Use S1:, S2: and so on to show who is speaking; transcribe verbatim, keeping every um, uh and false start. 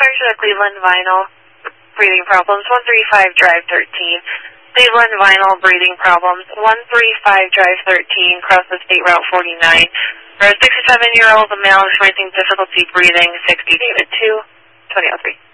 S1: to the Cleveland Vinyl, breathing problems, one three five Drive thirteen. Cleveland Vinyl, breathing problems, one three five Drive thirteen, cross the State Route forty-nine. For a sixty-seven-year-old male experiencing difficulty breathing, sixty David two, twenty oh three.